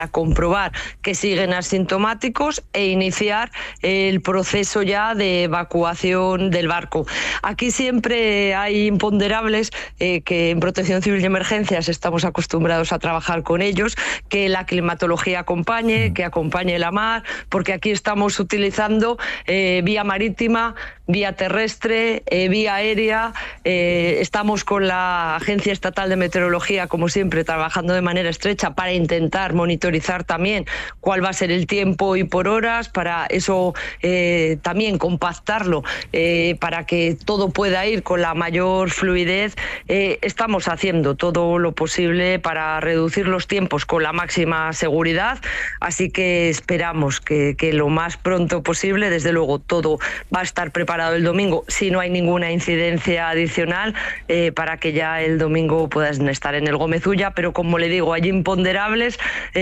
comprobar que siguen asintomáticos e iniciar el proceso ya de evacuación del barco. Aquí siempre hay imponderables que en Protección Civil y Emergencias estamos acostumbrados a trabajar con ellos, que la climatología acompañe, que acompañe la mar, porque aquí estamos utilizando vía marítima, vía terrestre, vía aérea, estamos con la Agencia Estatal de Meteorología, como siempre, trabajando de manera estrecha para intentar monitorizar también cuál va a ser el tiempo y por horas, para eso también compactarlo, para que todo pueda ir con la mayor fluidez. Estamos haciendo todo lo posible para reducir los tiempos con la máxima seguridad, así que esperamos que lo más pronto posible, desde luego todo va a estar preparado el domingo, si no hay ninguna incidencia adicional, para que ya el domingo puedan estar en el Gómez Ulla, pero como le digo, hay imponderables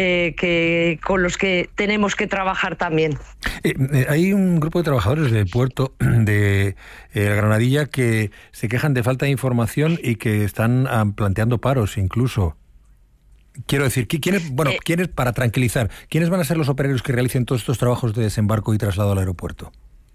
con los que tenemos que trabajar también. Hay un grupo de trabajadores del puerto de Granadilla que se quejan de falta de información y que están planteando paros incluso. Quiero decir, ¿quiénes, para tranquilizar, quiénes van a ser los operarios que realicen todos estos trabajos de desembarco y traslado al aeropuerto?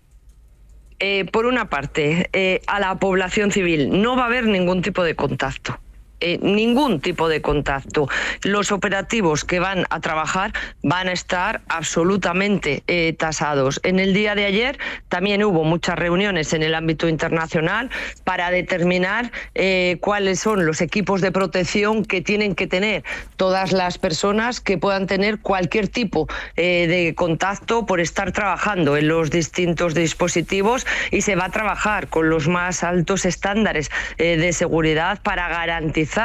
Por una parte, a la población civil no va a haber ningún tipo de contacto. Ningún tipo de contacto. Los operativos que van a trabajar van a estar absolutamente tasados. En el día de ayer también hubo muchas reuniones en el ámbito internacional para determinar cuáles son los equipos de protección que tienen que tener todas las personas que puedan tener cualquier tipo de contacto por estar trabajando en los distintos dispositivos, y se va a trabajar con los más altos estándares de seguridad para garantizar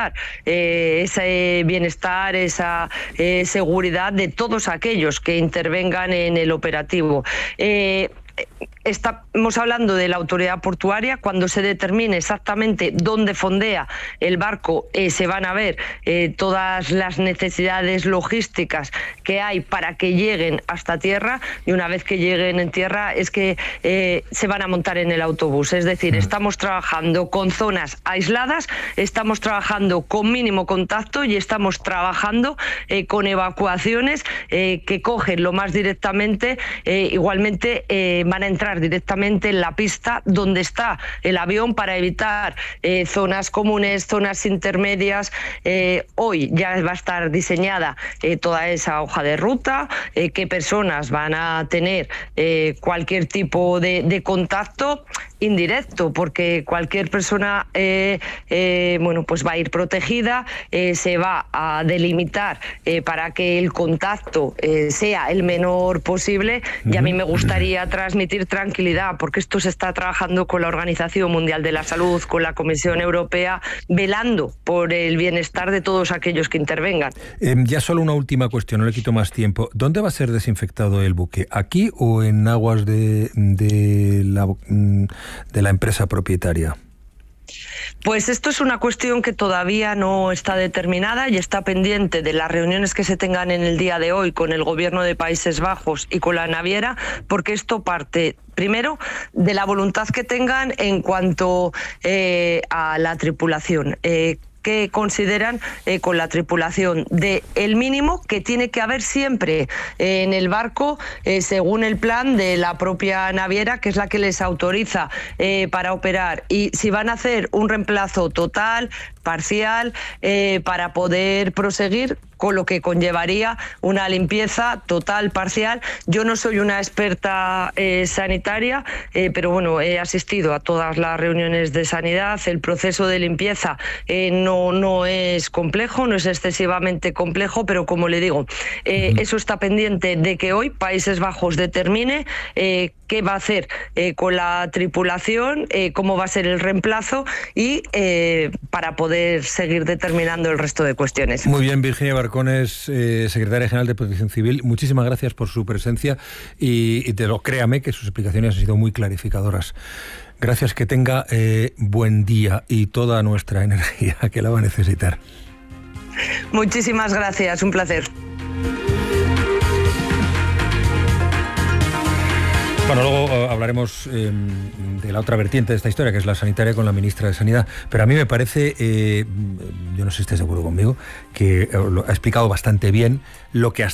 ese bienestar, esa seguridad de todos aquellos que intervengan en el operativo. Estamos hablando de la autoridad portuaria. Cuando se determine exactamente dónde fondea el barco, se van a ver todas las necesidades logísticas que hay para que lleguen hasta tierra, y una vez que lleguen en tierra es que se van a montar en el autobús. Es decir, estamos trabajando con zonas aisladas, estamos trabajando con mínimo contacto y estamos trabajando con evacuaciones que cogen lo más directamente. Igualmente van a entrar directamente en la pista donde está el avión para evitar zonas comunes, zonas intermedias. Hoy ya va a estar diseñada toda esa hoja de ruta, qué personas van a tener cualquier tipo de contacto indirecto, porque cualquier persona pues va a ir protegida, se va a delimitar para que el contacto sea el menor posible, y a mí me gustaría transmitir tranquilidad, porque esto se está trabajando con la Organización Mundial de la Salud, con la Comisión Europea, velando por el bienestar de todos aquellos que intervengan. Ya solo una última cuestión, no le quito más tiempo. ¿Dónde va a ser desinfectado el buque? ¿Aquí o en aguas de la empresa propietaria? Pues esto es una cuestión que todavía no está determinada y está pendiente de las reuniones que se tengan en el día de hoy con el gobierno de Países Bajos y con la naviera, porque esto parte primero de la voluntad que tengan en cuanto a la tripulación. Que consideran con la tripulación de el mínimo que tiene que haber siempre en el barco, según el plan de la propia naviera, que es la que les autoriza para operar, y si van a hacer un reemplazo total, parcial, para poder proseguir, con lo que conllevaría una limpieza total, parcial. Yo no soy una experta sanitaria, pero bueno, he asistido a todas las reuniones de sanidad. El proceso de limpieza no es complejo, no es excesivamente complejo, pero como le digo, eso está pendiente de que hoy Países Bajos determine qué va a hacer con la tripulación, cómo va a ser el reemplazo, y para poder seguir determinando el resto de cuestiones. Muy bien, Virginia Barcones, secretaria general de Protección Civil, muchísimas gracias por su presencia y créame que sus explicaciones han sido muy clarificadoras. Gracias, que tenga buen día y toda nuestra energía, que la va a necesitar. Muchísimas gracias, un placer. Bueno, luego hablaremos de la otra vertiente de esta historia, que es la sanitaria, con la ministra de Sanidad. Pero a mí me parece, yo no sé si esté seguro conmigo, que lo ha explicado bastante bien lo que hasta